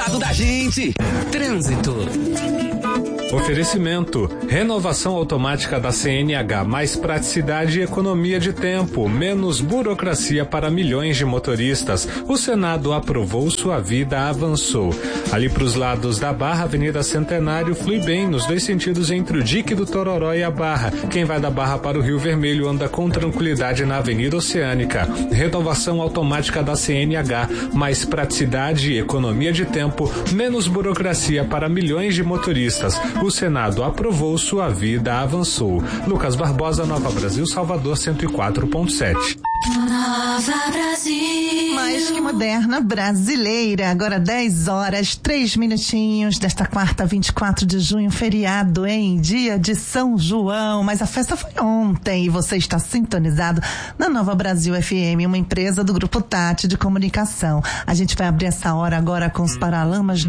lado da gente. Trânsito. Oferecimento: renovação automática da CNH, mais praticidade e economia de tempo, menos burocracia para milhões de motoristas. O Senado aprovou, sua vida avançou. Ali para os lados da Barra, Avenida Centenário flui bem nos dois sentidos entre o dique do Tororó e a Barra. Quem vai da Barra para o Rio Vermelho anda com tranquilidade na Avenida Oceânica. Renovação automática da CNH, mais praticidade e economia de tempo, menos burocracia para milhões de motoristas. O Senado aprovou, sua vida avançou. Lucas Barbosa, Nova Brasil, Salvador, 104.7. Nova Brasil. Mais que moderna, brasileira. Agora 10 horas, 3 minutinhos desta quarta, 24 de junho, feriado, hein? Dia de São João. Mas a festa foi ontem e você está sintonizado na Nova Brasil FM, uma empresa do Grupo Tati de Comunicação. A gente vai abrir essa hora agora com os Paralamas